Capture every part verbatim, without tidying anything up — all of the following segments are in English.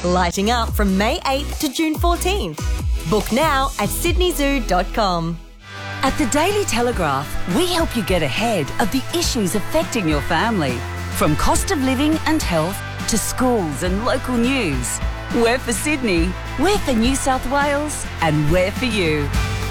lighting up from May eighth to June fourteenth. Book now at sydney zoo dot com. At the Daily Telegraph, we help you get ahead of the issues affecting your family. From cost of living and health to schools and local news. We're for Sydney, we're for New South Wales, and we're for you.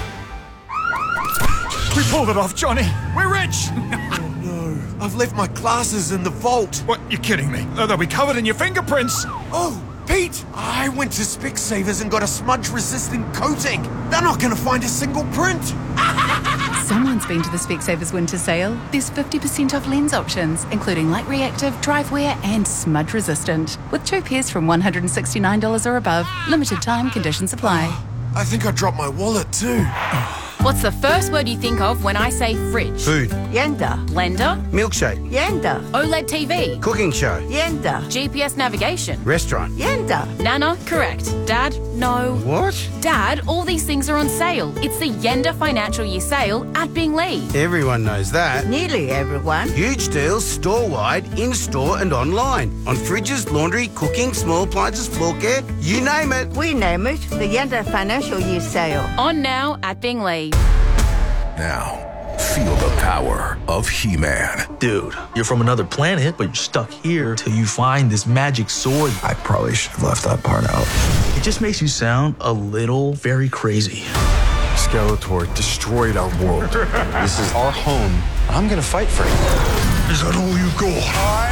We pulled it off, Johnny. We're rich. Oh no, I've left my glasses in the vault. What, you're kidding me? They'll be covered in your fingerprints. Oh, Pete, I went to Specsavers and got a smudge-resistant coating. They're not going to find a single print. Someone's been to the Specsavers winter sale. There's fifty percent off lens options, including light reactive, drive wear and smudge resistant. With two pairs from one hundred sixty-nine dollars or above. Limited time, conditions apply. I think I dropped my wallet too. What's the first word you think of when I say fridge? Food. Yenda. Blender? Milkshake. Yenda. OLED T V? Cooking show. Yenda. G P S navigation? Restaurant. Yenda. Nana? Correct. Dad? No. What? Dad, all these things are on sale. It's the Yenda Financial Year Sale at Binglee. Everyone knows that. Nearly everyone. Huge deals store-wide, in-store and online. On fridges, laundry, cooking, small appliances, floor care, you name it. We name it the Yenda Financial Year Sale. On now at Binglee. Now, feel the power of He-Man. Dude, you're from another planet, but you're stuck here till you find this magic sword. I probably should have left that part out. It just makes you sound a little very crazy. Skeletor destroyed our world. This is our home. I'm gonna fight for it. Is that all you got? I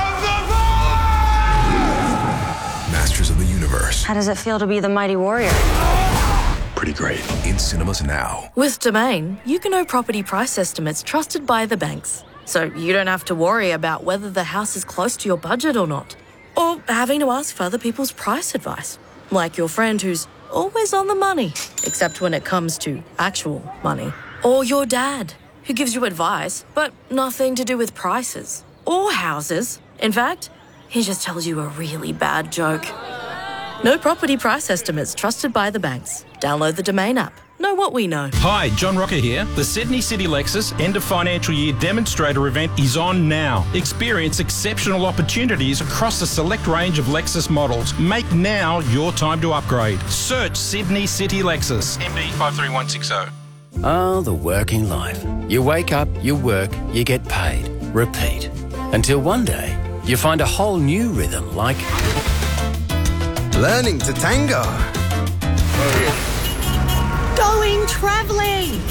have the power! Masters of the Universe. How does it feel to be the mighty warrior? Pretty great. In cinemas now. With Domain, you can know property price estimates trusted by the banks. So you don't have to worry about whether the house is close to your budget or not. Or having to ask for other people's price advice. Like your friend who's always on the money, except when it comes to actual money. Or your dad, who gives you advice, but nothing to do with prices. Or houses. In fact, he just tells you a really bad joke. No property price estimates trusted by the banks. Download the Domain app. Know what we know. Hi, John Rocker here. The Sydney City Lexus End of Financial Year Demonstrator event is on now. Experience exceptional opportunities across a select range of Lexus models. Make now your time to upgrade. Search Sydney City Lexus. M D five three one six zero. Oh, the working life. You wake up, you work, you get paid. Repeat. Until one day, you find a whole new rhythm like... Learning to tango. Going travelling.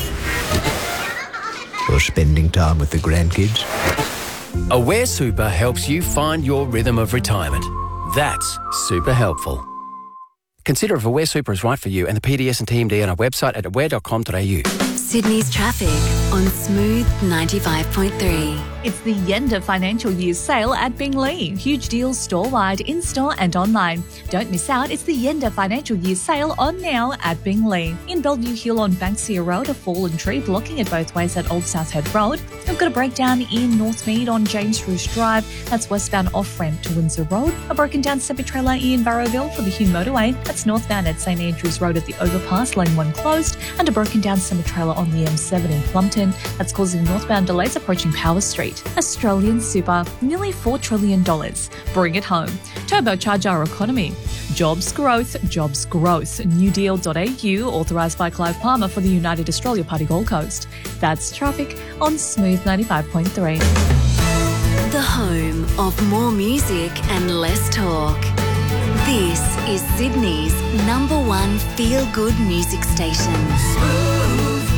Or spending time with the grandkids. Aware Super helps you find your rhythm of retirement. That's super helpful. Consider if Aware Super is right for you and the P D S and T M D on our website at aware dot com dot a u. Sydney's traffic on Smooth ninety-five point three. It's the Yenda Financial Year Sale at Binglee. Huge deals store-wide, in-store and online. Don't miss out. It's the Yenda Financial Year Sale on now at Binglee. In Bellevue Hill on Banksia Road, a fallen tree blocking it both ways at Old South Head Road. We've got a breakdown in Northmead on James Roos Drive. That's westbound off-ramp to Windsor Road. A broken down semi-trailer in Barrowville for the Hume Motorway. That's northbound at St Andrews Road at the overpass, lane one closed. And a broken down semi-trailer on the M seven in Plumpton. That's causing northbound delays approaching Power Street. Australian Super, nearly four trillion dollars. Bring it home. Turbocharge our economy. Jobs growth, jobs growth. new deal dot a u, authorised by Clive Palmer for the United Australia Party Gold Coast. That's traffic on Smooth ninety-five point three. The home of more music and less talk. This is Sydney's number one feel-good music station. Smooth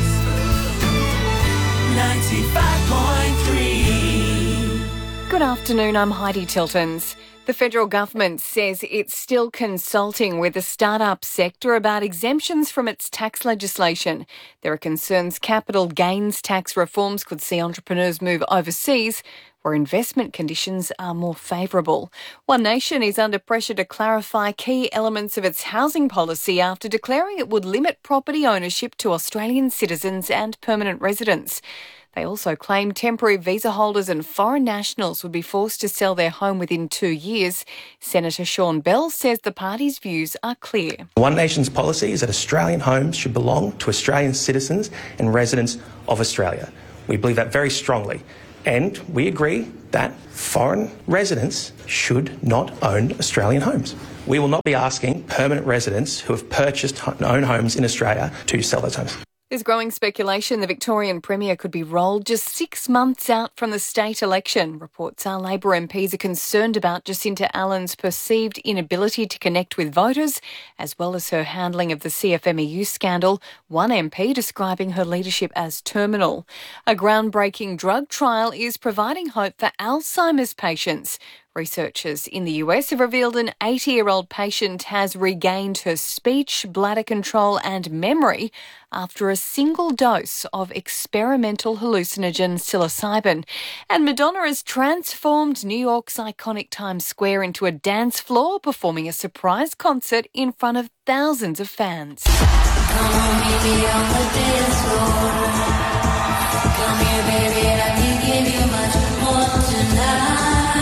ninety-five point three. Good afternoon, I'm Heidi Tiltons. The federal government says it's still consulting with the start-up sector about exemptions from its tax legislation. There are concerns capital gains tax reforms could see entrepreneurs move overseas, where investment conditions are more favourable. One Nation is under pressure to clarify key elements of its housing policy after declaring it would limit property ownership to Australian citizens and permanent residents. They also claim temporary visa holders and foreign nationals would be forced to sell their home within two years. Senator Sean Bell says the party's views are clear. One Nation's policy is that Australian homes should belong to Australian citizens and residents of Australia. We believe that very strongly. And we agree that foreign residents should not own Australian homes. We will not be asking permanent residents who have purchased own homes in Australia to sell those homes. There's growing speculation the Victorian Premier could be rolled just six months out from the state election. Reports are Labor M Ps are concerned about Jacinta Allen's perceived inability to connect with voters, as well as her handling of the C F M E U scandal, one M P describing her leadership as terminal. A groundbreaking drug trial is providing hope for Alzheimer's patients. Researchers in the U S have revealed an eighty-year-old patient has regained her speech, bladder control and memory after a single dose of experimental hallucinogen psilocybin. And Madonna has transformed New York's iconic Times Square into a dance floor, performing a surprise concert in front of thousands of fans. Come on, baby, on the dance floor. Come here, baby, I can give you much more tonight.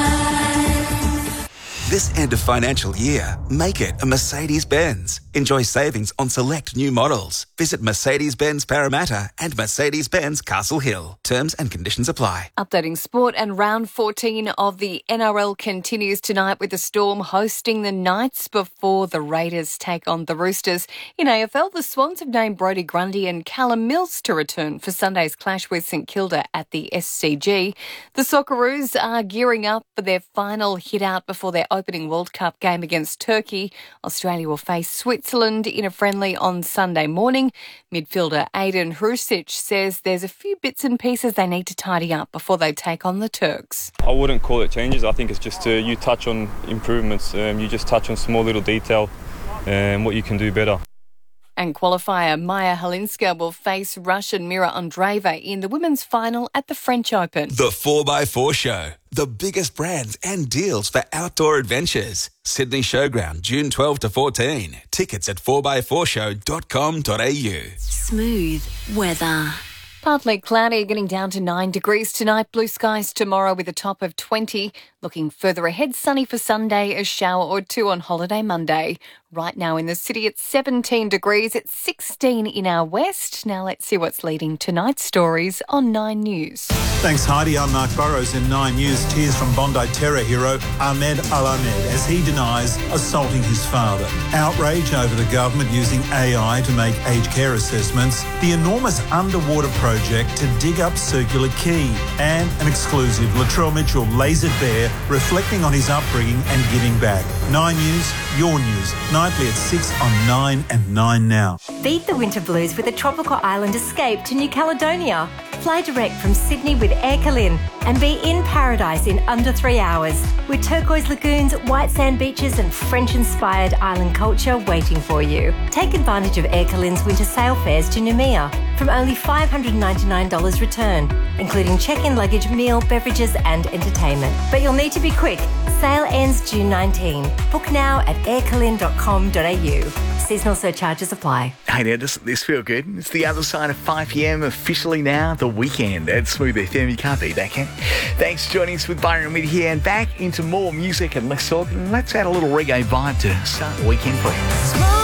This end of financial year, make it a Mercedes-Benz. Enjoy savings on select new models. Visit Mercedes-Benz Parramatta and Mercedes-Benz Castle Hill. Terms and conditions apply. Updating sport, and round fourteen of the N R L continues tonight with the Storm hosting the Knights before the Raiders take on the Roosters. In A F L, the Swans have named Brodie Grundy and Callum Mills to return for Sunday's clash with St Kilda at the S C G. The Socceroos are gearing up for their final hit-out before their opening World Cup game against Turkey. Australia will face Switzerland in a friendly on Sunday morning. Midfielder Aiden Hrusic says there's a few bits and pieces they need to tidy up before they take on the Turks. I wouldn't call it changes. I think it's just uh, you touch on improvements. Um, you just touch on small little detail and what you can do better. And qualifier Maya Halinska will face Russian Mira Andreeva in the women's final at the French Open. The four by four Show. The biggest brands and deals for outdoor adventures. Sydney Showground, June twelfth to fourteen. Tickets at four by four show dot com dot a u. Smooth weather. Partly cloudy, getting down to nine degrees tonight. Blue skies tomorrow with a top of twenty. Looking further ahead, sunny for Sunday, a shower or two on holiday Monday. Right now in the city, it's seventeen degrees. It's sixteen in our west. Now let's see what's leading tonight's stories on Nine News. Thanks, Heidi. I'm Mark Burrows in Nine News. Tears from Bondi terror hero Ahmed Al-Ahmed as he denies assaulting his father. Outrage over the government using A I to make aged care assessments. The enormous underwater project to dig up Circular Quay. And an exclusive Latrell Mitchell lasered bear reflecting on his upbringing and giving back. Nine News, your news. Nightly at six on Nine and Nine Now. Beat the winter blues with a tropical island escape to New Caledonia. Fly direct from Sydney with Air Calin and be in paradise in under three hours with turquoise lagoons, white sand beaches and French-inspired island culture waiting for you. Take advantage of Air Calin's winter sail fares to Noumea from only five hundred ninety-nine dollars return, including check-in luggage, meal, beverages and entertainment. But you'll need to be quick. Sale ends June nineteenth. Book now at air calin dot com dot a u. Seasonal surcharges apply. Hey now, doesn't this feel good? It's the other side of five p m officially now, the weekend at Smooth F M. You can't beat that, can you? Thanks for joining us with Byron and Mid here, and back into more music and less talk. Let's add a little reggae vibe to start the weekend for you.